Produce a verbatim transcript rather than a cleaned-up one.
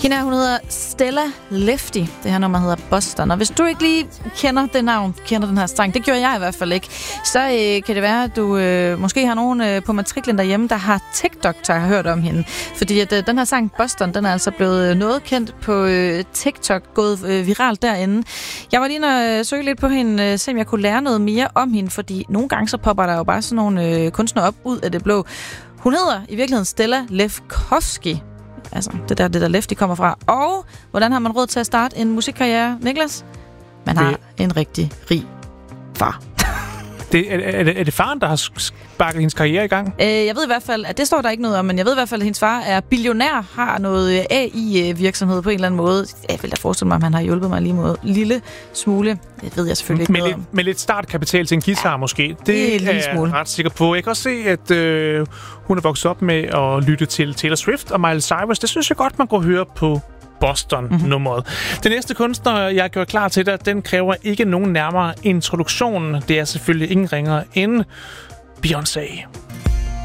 Hende her, hun hedder Stella Lefty. Det her nummer hedder Boston. Og hvis du ikke lige kender det navn, kender den her sang, det gjorde jeg i hvert fald ikke, så øh, kan det være, at du øh, måske har nogen øh, på matriklen derhjemme, der har TikTok, der har hørt om hende. Fordi at, øh, den her sang Boston, den er altså blevet noget kendt på øh, TikTok, gået øh, viralt derinde. Jeg var lige inde og øh, søge lidt på hende, øh, se om jeg kunne lære noget mere om hende, fordi nogle gange så popper der jo bare sådan nogle øh, kunstnere op ud af det blå. Hun hedder i virkeligheden Stella Lefkovsky. Altså, det der, det der Lefty kommer fra. Og hvordan har man råd til at starte en musikkarriere, Niklas? Man har det... en rigtig rig far. Det, er, er, det, er det faren, der har sparket hendes karriere i gang? Øh, jeg ved i hvert fald, at det står der ikke noget om, men jeg ved i hvert fald, at hendes far er billionær, har noget A I-virksomhed på en eller anden måde. Jeg vil da forestille mig, at han har hjulpet mig lige måde. Lille smule. Det ved jeg selvfølgelig ikke med noget lidt, om. Med lidt startkapital til en guitar ja, måske. Det, det er, er jeg ret sikker på. Jeg kan også se, at øh, hun er vokset op med at lytte til Taylor Swift og Miley Cyrus. Det synes jeg godt, man kunne høre på Boston-nummeret. Mm-hmm. Den næste kunstner, jeg gør klar til dig, den kræver ikke nogen nærmere introduktion. Det er selvfølgelig ingen ringere end Beyoncé.